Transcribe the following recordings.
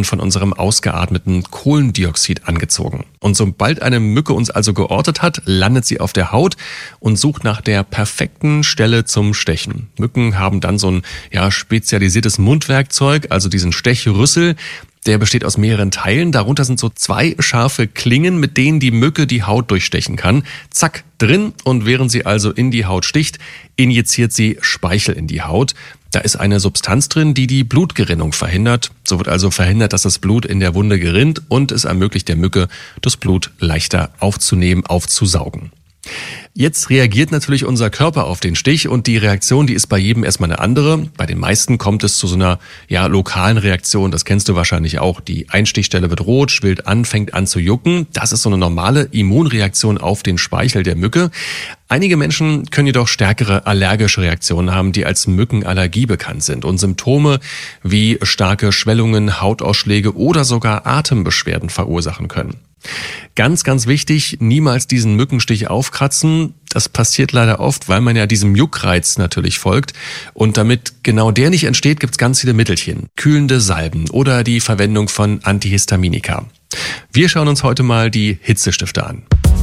von unserem ausgeatmeten Kohlendioxid angezogen. Und sobald eine Mücke uns also geortet hat, landet sie auf der Haut und sucht nach der perfekten Stelle zum Stechen. Mücken haben dann so ein spezialisiertes Mundwerkzeug, also diesen Stechrüssel. Der besteht aus mehreren Teilen. Darunter sind so 2 scharfe Klingen, mit denen die Mücke die Haut durchstechen kann. Zack, drin. Und während sie also in die Haut sticht, injiziert sie Speichel in die Haut. Da ist eine Substanz drin, die die Blutgerinnung verhindert. So wird also verhindert, dass das Blut in der Wunde gerinnt und es ermöglicht der Mücke, das Blut leichter aufzunehmen, aufzusaugen. Jetzt reagiert natürlich unser Körper auf den Stich und die Reaktion, die ist bei jedem erstmal eine andere. Bei den meisten kommt es zu so einer lokalen Reaktion, das kennst du wahrscheinlich auch. Die Einstichstelle wird rot, schwillt an, fängt an zu jucken. Das ist so eine normale Immunreaktion auf den Speichel der Mücke. Einige Menschen können jedoch stärkere allergische Reaktionen haben, die als Mückenallergie bekannt sind und Symptome wie starke Schwellungen, Hautausschläge oder sogar Atembeschwerden verursachen können. Ganz, ganz wichtig, niemals diesen Mückenstich aufkratzen. Das passiert leider oft, weil man ja diesem Juckreiz natürlich folgt. Und damit genau der nicht entsteht, gibt's ganz viele Mittelchen. Kühlende Salben oder die Verwendung von Antihistaminika. Wir schauen uns heute mal die Hitzestifte an.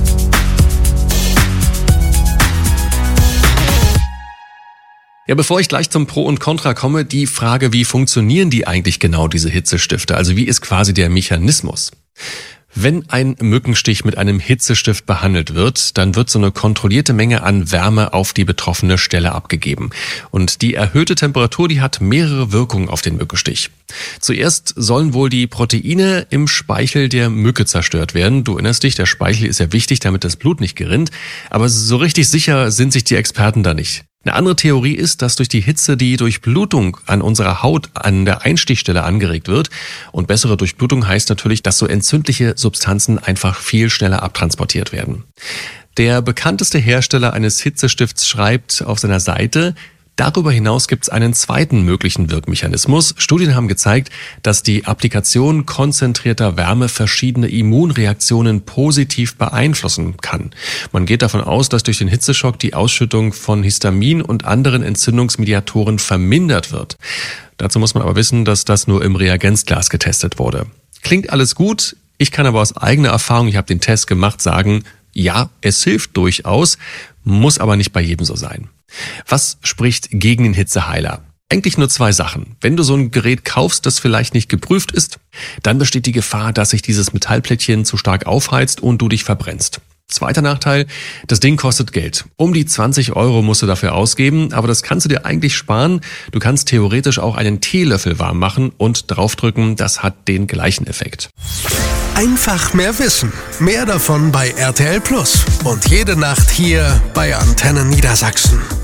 Ja, bevor ich gleich zum Pro und Contra komme, die Frage, wie funktionieren die eigentlich genau, diese Hitzestifte? Also wie ist quasi der Mechanismus? Wenn ein Mückenstich mit einem Hitzestift behandelt wird, dann wird so eine kontrollierte Menge an Wärme auf die betroffene Stelle abgegeben. Und die erhöhte Temperatur, die hat mehrere Wirkungen auf den Mückenstich. Zuerst sollen wohl die Proteine im Speichel der Mücke zerstört werden. Du erinnerst dich, der Speichel ist ja wichtig, damit das Blut nicht gerinnt. Aber so richtig sicher sind sich die Experten da nicht. Eine andere Theorie ist, dass durch die Hitze die Durchblutung an unserer Haut an der Einstichstelle angeregt wird. Und bessere Durchblutung heißt natürlich, dass so entzündliche Substanzen einfach viel schneller abtransportiert werden. Der bekannteste Hersteller eines Hitzestifts schreibt auf seiner Seite: Darüber hinaus gibt es einen zweiten möglichen Wirkmechanismus. Studien haben gezeigt, dass die Applikation konzentrierter Wärme verschiedene Immunreaktionen positiv beeinflussen kann. Man geht davon aus, dass durch den Hitzeschock die Ausschüttung von Histamin und anderen Entzündungsmediatoren vermindert wird. Dazu muss man aber wissen, dass das nur im Reagenzglas getestet wurde. Klingt alles gut. Ich kann aber aus eigener Erfahrung, ich habe den Test gemacht, sagen, ja, es hilft durchaus, muss aber nicht bei jedem so sein. Was spricht gegen den Hitzeheiler? Eigentlich nur 2 Sachen. Wenn du so ein Gerät kaufst, das vielleicht nicht geprüft ist, dann besteht die Gefahr, dass sich dieses Metallplättchen zu stark aufheizt und du dich verbrennst. Zweiter Nachteil, das Ding kostet Geld. Um die 20 € musst du dafür ausgeben, aber das kannst du dir eigentlich sparen. Du kannst theoretisch auch einen Teelöffel warm machen und draufdrücken, das hat den gleichen Effekt. Einfach mehr Wissen. Mehr davon bei RTL Plus. Und jede Nacht hier bei Antenne Niedersachsen.